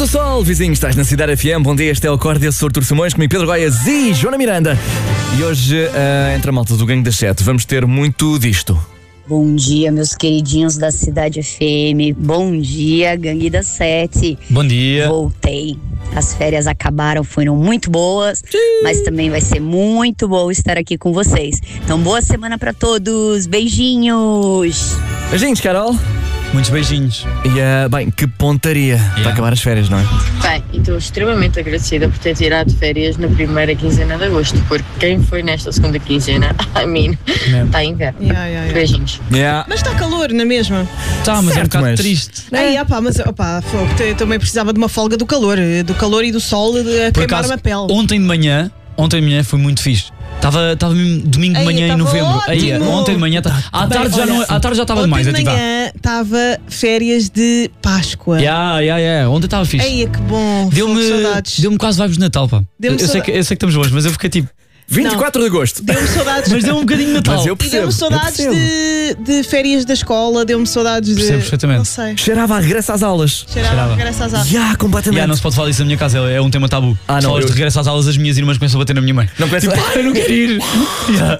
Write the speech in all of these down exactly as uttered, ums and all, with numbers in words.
do Sol, vizinhos, estás na Cidade F M. Bom dia, este é o Corte, eu sou Artur Simões, comigo Pedro Goiás e Joana Miranda. E hoje, uh, entre a malta do Gangue das Sete, vamos ter muito disto. Bom dia, meus queridinhos da Cidade F M. Bom dia, Gangue das Sete. Bom dia. Voltei. As férias acabaram, foram muito boas, Sim. mas também vai ser muito bom estar aqui com vocês. Então, boa semana pra todos. Beijinhos. Beijinhos, Carol. Muitos beijinhos. E, uh, bem, que pontaria yeah. para acabar as férias, não é? Bem, e estou extremamente agradecida por ter tirado férias na primeira quinzena de agosto, porque quem foi nesta segunda quinzena, I mean, está em inverno. Yeah, yeah, yeah. Beijinhos. Yeah. Mas está calor, na mesma? Está, mas certo, é um bocado mas... triste. Aí, opa, mas opa, eu também precisava de uma folga do calor, do calor e do sol a queimar-me a pele. Ontem de manhã, ontem de manhã foi muito fixe. Estava domingo de manhã em novembro. Aí, ontem de manhã. À tarde, Bem, já, olha, não, à tarde já estava demais. Ontem de manhã estava férias de Páscoa. Yeah, yeah, yeah. Ontem estava fixe. Aí, que bom. Deu-me deu quase vibes de Natal, pá. Eu, eu, sei que, eu sei que estamos longe, mas eu fiquei tipo. vinte e quatro não. de agosto. Deu-me saudades. Mas deu um bocadinho de Natal. Mas eu percebo, e deu-me saudades de, de férias da escola, deu-me saudades de. Percebo perfeitamente. Não sei. Cheirava a regresso às aulas. Cheirava, Cheirava. a regresso às aulas. Já, yeah, completamente. Yeah, não se pode falar isso na minha casa, é um tema tabu. Ah, não. Falas Eu... de regresso às aulas, as minhas irmãs começam a bater na minha mãe. Não começa tipo, a... eu não quero ir. Yeah.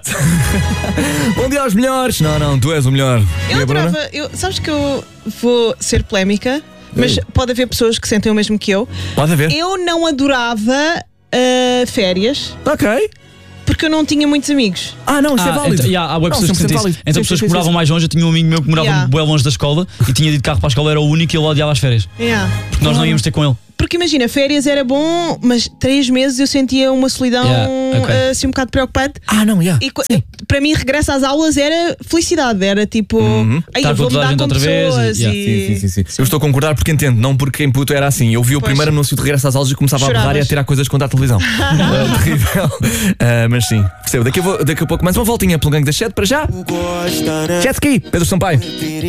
Bom dia aos melhores. Não, não, tu és o melhor. Eu adorava. Eu, sabes que eu vou ser polémica, mas Ei. pode haver pessoas que sentem o mesmo que eu. Pode haver. Eu não adorava uh, férias. Ok. Porque eu não tinha muitos amigos. Ah, não, isso ah, é válido. Então, yeah, há web pessoas que sentem isso. Então, sim, pessoas sim, que moravam sim. mais longe, eu tinha um amigo meu que morava yeah. bem longe da escola e tinha ido de carro para a escola, era o único e ele odiava as férias. Yeah. Porque nós não íamos ter com ele. Porque imagina, férias era bom, mas três meses eu sentia uma solidão yeah, okay. assim um bocado preocupante. Ah, não, yeah. E para mim, regresso às aulas era felicidade, era tipo, uhum. aí eu vou mudar com pessoas. E, yeah. e... Sim, sim, sim, sim. Eu estou a concordar porque entendo, não porque em puto era assim. Eu vi o pois. primeiro anúncio de regresso às aulas e começava Choravas. a berrar e a tirar coisas contra a televisão. uh, terrível. Uh, mas sim, percebo. Daqui a, vou, daqui a pouco mais uma voltinha pelo Gangue das Sete para já. Jet Ski, Pedro Sampaio.